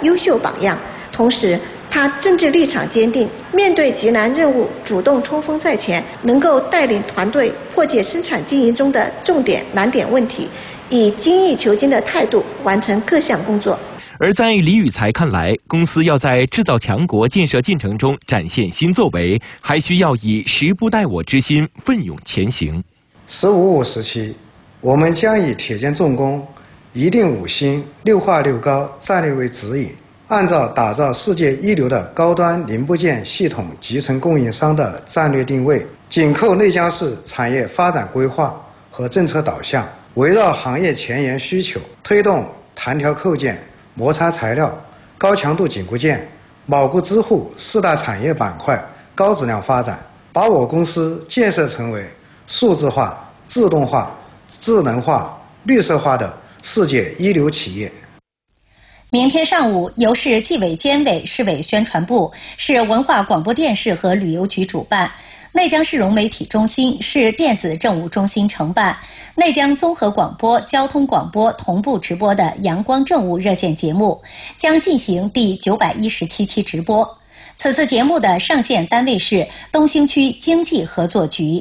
优秀榜样。同时，他政治立场坚定，面对极难任务主动冲锋在前，能够带领团队破解生产经营中的重点难点问题，以精益求精的态度完成各项工作。 而在李宇才看来，公司要在制造强国建设进程中展现新作为，还需要以时不待我之心奋勇前行。 “15+5”时期，我们将以铁剑重工、一定5星、6化6高战略为指引，按照打造世界一流的高端零部件系统集成供应商的战略定位，紧扣内江市产业发展规划和政策导向，围绕行业前沿需求，推动弹条扣件、摩擦材料、高强度紧固件、铆固支护4大产业板块高质量发展，把我公司建设成为数字化、自动化、智能化、绿色化的世界一流企业。 明天上午，由市纪委监委、市委宣传部、市文化广播电视和旅游局主办，内江市容媒体中心、市电子政务中心承办，内江综合广播、交通广播同步直播的阳光政务热线节目将进行第917期直播。此次节目的上线单位是东兴区经济合作局。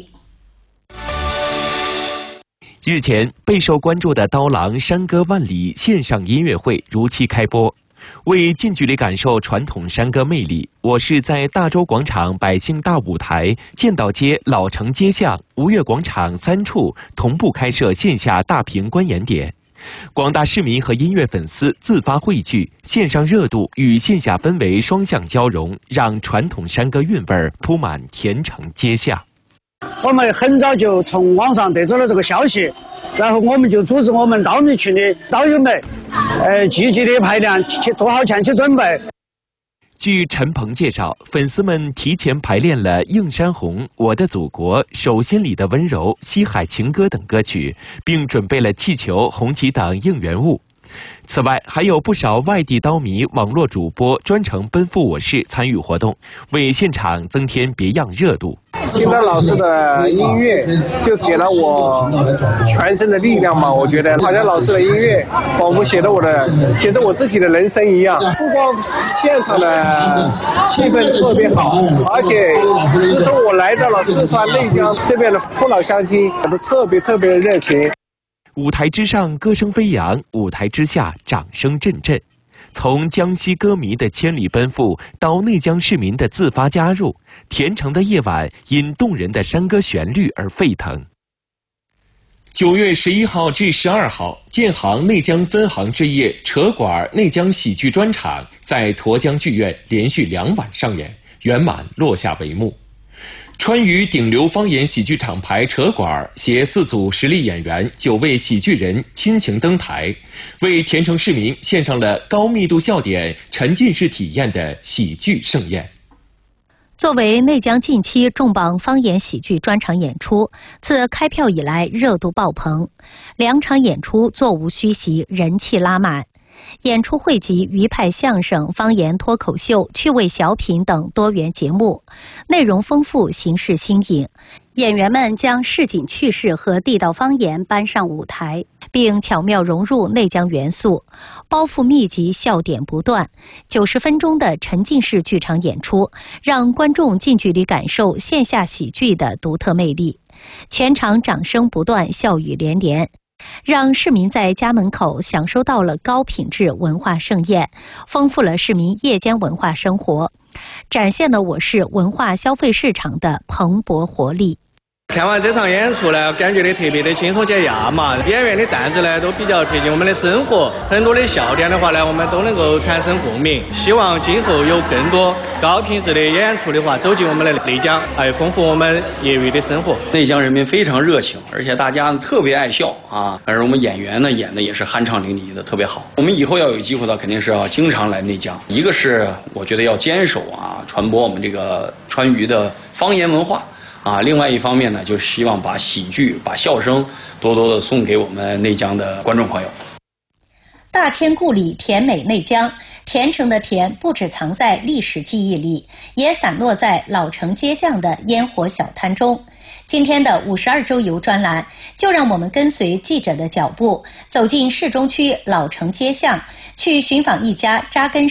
日前，备受关注的刀郎山歌万里线上音乐会如期开播。为近距离感受传统山歌魅力，我市在大洲广场百姓大舞台、建道街老城街巷、吴越广场3处同步开设线下大屏观演点。广大市民和音乐粉丝自发汇聚，线上热度与线下氛围双向交融，让传统山歌韵味铺满田城街巷。 我们很早就从网上得知了这个消息，然后我们就组织我们刀迷群的刀友们，积极的排练，做好前期准备。 据陈鹏介绍，粉丝们提前排练了《映山红》《我的祖国》《手心里的温柔》《西海情歌》等歌曲，并准备了气球、红旗等应援物。此外，还有不少外地刀迷、网络主播专程奔赴我市参与活动，为现场增添别样热度。 听到老师的音乐，就给了我全身的力量嘛。我觉得好像老师的音乐仿佛写着我自己的人生一样。不光现场的气氛特别好，而且自从我来到了四川内江这边的父老乡亲，都特别的热情。 舞台之上歌声飞扬，舞台之下掌声阵阵。从江西歌迷的千里奔赴到内江市民的自发加入，田城的夜晚因动人的山歌旋律而沸腾。9月11号至12号，建行内江分行之夜扯管内江喜剧专场在沱江剧院连续2晚上演，圆满落下帷幕。川渝顶流方言喜剧厂牌扯管携4组实力演员、9位喜剧人亲情登台，为田城市民献上了高密度笑点、沉浸式体验的喜剧盛宴。 作为内江近期重磅方言喜剧专场演出，自开票以来热度爆棚，2场演出座无虚席，人气拉满。演出汇集渝派相声、方言脱口秀、趣味小品等多元节目，内容丰富，形式新颖。演员们将市井趣事和地道方言搬上舞台，并巧妙融入内江元素，包袱密集，笑点不断。90分钟的沉浸式剧场演出，让观众近距离感受线下喜剧的独特魅力。全场掌声不断，笑语连连，让市民在家门口享受到了高品质文化盛宴，丰富了市民夜间文化生活，展现了我市文化消费市场的蓬勃活力。 看完这场演出呢，感觉的特别的轻松解压嘛，演员的段子呢都比较贴近我们的生活，很多的笑点的话呢，我们都能够产生共鸣。希望今后有更多高品质的演出的话，走进我们的内江，丰富我们业余的生活。 内江人民非常热情，而且大家特别爱笑啊，而我们演员呢演的也是酣畅淋漓的，特别好。我们以后要有机会的，肯定是要经常来内江。一个是我觉得要坚守传播我们这个川渝的方言文化。另外一方面呢，就是希望把喜剧、把笑声多多的送给我们内江的观众朋友。 大千故里，甜美内江。田城的甜不只藏在历史记忆里，也散落在老城街巷的烟火小摊中。今天的52周游专栏，就让我们跟随记者的脚步，走进市中区老城街巷，去寻访一家扎根